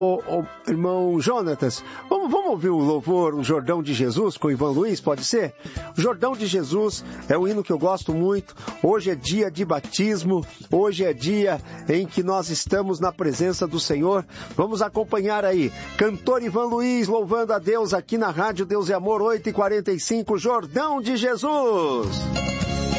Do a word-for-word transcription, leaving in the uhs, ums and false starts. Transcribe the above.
Ô, ô, irmão Jonatas, vamos, vamos ouvir o louvor, o Jordão de Jesus, com o Ivan Luiz, pode ser? O Jordão de Jesus é um hino que eu gosto muito. Hoje é dia de batismo, hoje é dia em que nós estamos na presença do Senhor. Vamos acompanhar aí, cantor Ivan Luiz, louvando a Deus aqui na Rádio Deus e Amor, oito e quarenta e cinco, Jordão de Jesus.